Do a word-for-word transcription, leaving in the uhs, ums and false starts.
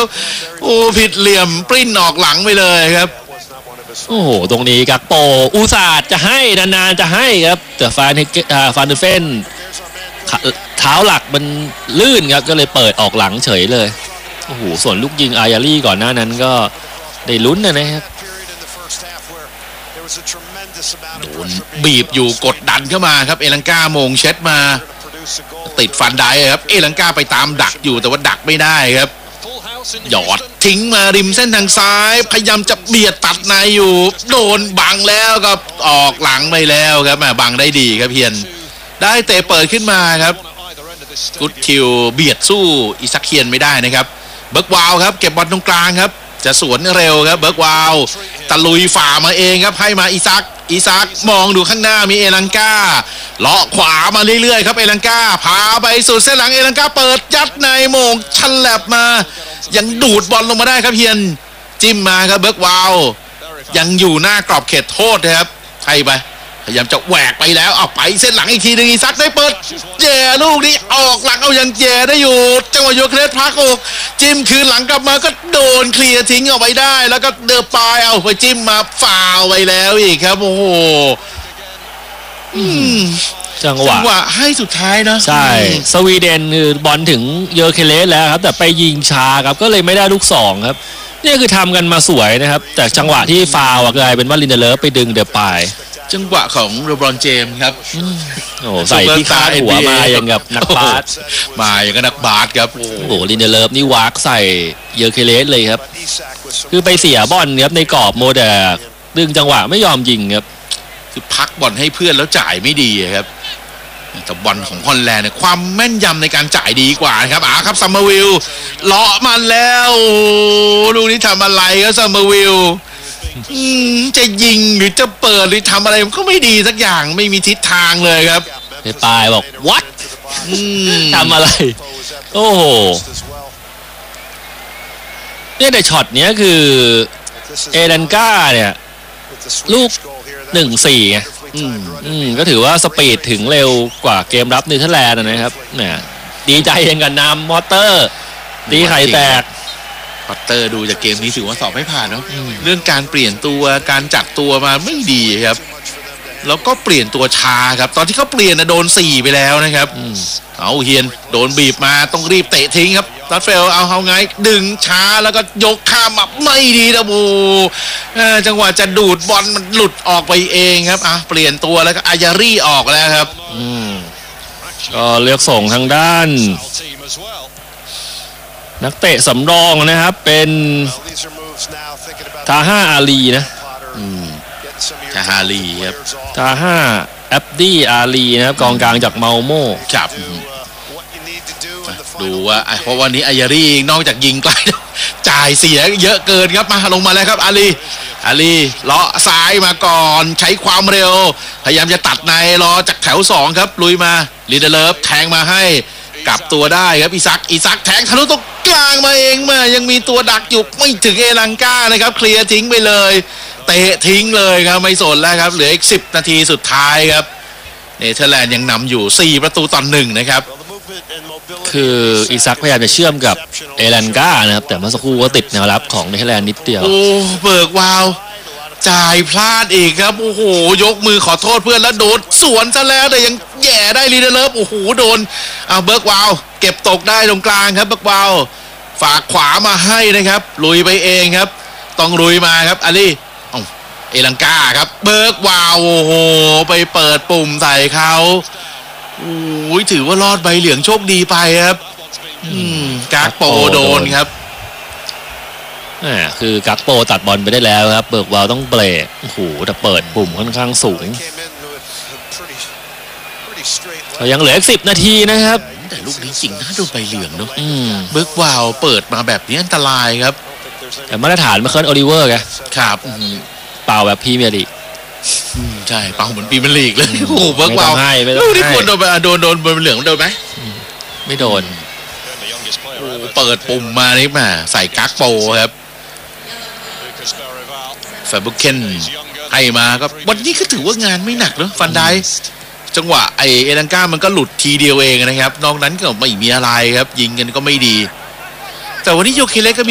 ครับโอ้ผิดเหลี่ยมปริ้นออกหลังไปเลยครับโอ้โหตรงนี้กักโปอุตส่าห์จะให้นานๆจะให้ครับแต่ฟานฟานเดเฟนเท้าหลักมันลื่นครับก็เลยเปิดออกหลังเฉยเลยโอ้โหส่วนลูกยิงอายารี่ก่อนหน้านั้นก็ได้ลุ้นนะครับโดนบีบอยู่กดดันเข้ามาครับเอลังกาโมงเช็ดมาติดฟันได้ครับเอลังกาไปตามดักอยู่แต่ว่าดักไม่ได้ครับหยอดทิ้งมาริมเส้นทางซ้ายพยายามจะเบียดตัดในอยู่โดนบังแล้วก็ออกหลังไปแล้วครับบังได้ดีครับเพียนได้เตะเปิดขึ้นมาครับกุดคิวเบียดสู้อิซักเคียนไม่ได้นะครับเบิร์กวาวครับเก็บบอลตรงกลางครับจะสวนเร็วครับเบิร์กวาวตะลุยฝ่ามาเองครับให้มาอิซักอิซักมองดูข้างหน้ามีเอลังกาเลาะขวามาเรื่อยๆครับเอลังกาพาไปสุดเส้นหลังเอลังกาเปิดยัดในโมงชันแลบมายังดูดบอลลงมาได้ครับเฮียนจิ้มมาครับเบิร์กวาวยังอยู่หน้ากรอบเขตโทษนะครับให้ไปพยายามจะแหวกไปแล้วเอาไปเส้นหลังอีกทีนึงอีซักได้เปิดแย่ลูกนี้ออกหลังเอายังแย่ได้อยู่จังหวะโยเคเลสพักอกจิ้มคืนหลังกลับมาก็โดนเคลียร์ทิ้งออกไปได้แล้วก็เดือบปลายเอาไปจิ้มมาฟาวไปแล้วอีกครับโอ้โหจังหวะจังหวะให้สุดท้ายนะใช่สวีเดนคือบอลถึงโยเคเลสแล้วครับแต่ไปยิงช้าครับก็เลยไม่ได้ลูกสองครับนี่คือทำกันมาสวยนะครับแต่จังหวะที่ฟาวกลายเป็นว่าลินเดเลฟไปดึงเดือบปลายจังหวะของโรบรอนเจมส์ครับโอ้ใส่ที่คาดหัวมาอย่างกับนักบาสมาอย่างกับนักบาสครับโอ้โหลินเดเลฟนี่วากใส่เยอร์เคเลสเลยครับคือไปเสียบอลครับในกรอบโมเดลดึงจังหวะไม่ยอมยิงครับคือพักบอลให้เพื่อนแล้วจ่ายไม่ดีครับแต่บอลของฮอลแลนด์เนี่ยความแม่นยำในการจ่ายดีกว่าครับอ่าครับซัมเมอร์วิลเลาะมันแล้วลูกนี้ทำอะไรครับซัมเมอร์วิลจะยิงหรือจะเปิดหรือทำอะไรมันก็ไม่ดีสักอย่างไม่มีทิศทางเลยครับในปลายบอก what ทำอะไรโอ้โหเนี่ยในช็อตเนี้ยคือเอเดนก้าเนี่ยลูกหนึ่งสี่ไงก็ถือว่าสปีดถึงเร็วกว่าเกมรับเนเธอร์แลนด์นะครับเนี่ยดีใจยังกันนำมอเตอร์ตีไข่แตกพอตเตอร์ดูจากเกมนี้ถือว่าสอบไม่ผ่านเนาะเรื่องการเปลี่ยนตัวการจัดตัวมาไม่ดีครับแล้วก็เปลี่ยนตัวช้าครับตอนที่เขาเปลี่ยนนะโดนสี่ไปแล้วนะครับเอาเฮียนโดนบีบมาต้องรีบเตะทิ้งครับตัดเฟลเอาเอาไงดึงช้าแล้วก็ยกข้ามมาไม่ดีนะบูจังหวะจะดูดบอลมันหลุดออกไปเองครับอ่ะเปลี่ยนตัวแล้วก็อายารี่ออกแล้วครับก็เลือกส่งทางด้านนักเตะสำรองนะครับเป็นทาห้าอาลีนะทาฮาลีครับทาห้าแอปดี้อาลีนะครับกองกลางจากเมาโม่จับดูว่าเพราะวันนี้อายารี่นอกจากยิงไกลจ่ายเสียเยอะเกินครับมาลงมาแล้วครับอาลีอาลีเลาะซ้ายมาก่อนใช้ความเร็วพยายามจะตัดในรอจากแถวสองครับลุยมาลินเดเลฟแทงมาให้กลับตัวได้ครับอิซักอิซักแทงทะลุตรงกลางมาเองมายังมีตัวดักอยู่ไม่ถึงเอลังกานะครับเคลียร์ทิ้งไปเลยเตะทิ้งเลยครับไม่สนแล้วครับเหลืออีกสิบนาทีสุดท้ายครับเนเธอร์แลนด์ยังนำอยู่สี่ประตูต่อหนึ่งนะครับคืออิซักพยายามจะเชื่อมกับเอลันกานะครับแต่เมื่อสักครู่ก็ติดแนวรับของเนเธอร์แลนด์นิดเดียวโอ้เบิกวาวจ่ายพลาดอีกครับโอ้โหยกมือขอโทษเพื่อนแล้วโดนสวนซะแล้วแต่ยังแย่ได้ลีเดเลฟโอ้โหโดนเอาเบิร์กวาวเก็บตกได้ตรงกลางครับเบิร์กวาวฝากขวามาให้นะครับลุยไปเองครับต้องลุยมาครับอาลีเอลังกาครับเบิร์กวาวโอ้โหไปเปิดปุ่มใส่เขาโอ้ยถือว่ารอดใบเหลืองโชคดีไปครับอืมกากโปโดนครับอ่าคือกักโปตัดบอลไปได้แล้วครับเบิร์กวาวต้องเบรกโอ้โหแต่เปิดปุ่มค่อนข้างสูงยังเหลืออีกสิบนาทีนะครับแต่ลูกนี้จริงน่าโดนใบเหลืองเนาะเบิร์กวาวเปิดมาแบบนี้อันตรายครับแต่มาตรฐานมาเคิร์นโอลิเวอร์ไงครับเป่าแบบพรีเมียร์ลีกใช่เป่าเหมือนพรีเมียร์ลีกเลยโอ้โหเบิร์กวาวลูกนี้ควรโดนโดนโดนใบเหลืองโดนไหมไม่โดนเปิดปุ่มมานี่มาใส่กักโปครับแฟบุเคนให้มาก็วันนี้ก็ถือว่างานไม่หนักเนอะฟันได้จังหวะไอเอลังกามันก็หลุดทีเดียวเองนะครับนอกนั้นก็ไม่มีอะไรครับยิงกันก็ไม่ดีแต่วันนี้โยเคเลสก็มี